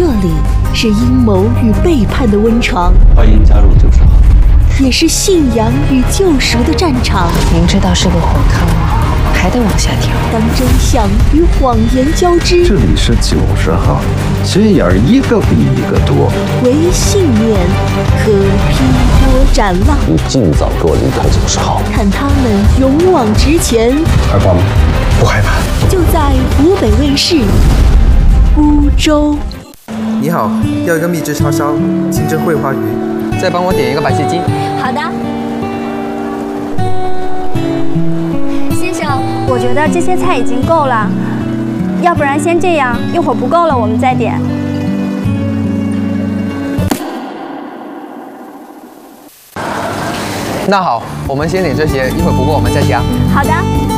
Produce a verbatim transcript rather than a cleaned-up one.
这里是阴谋与背叛的温床， 欢迎加入九十号， 也是信仰与救赎的战场。 明知道是个火坑，还得往下跳。 当真相与谎言交织， 这里是九十号，心眼儿一个比一个多。 唯信念可劈波斩浪。 你尽早给我离开九十号， 看他们勇往直前。 害怕吗？不害怕。 就在湖北卫视孤舟。 你好，要一个秘制叉烧，清蒸桂花鱼， 再帮我点一个白切鸡。 好的。先生，我觉得这些菜已经够了，要不然先这样，一会儿不够了我们再点。 那好，我们先点这些，一会儿不够我们再加。 好的。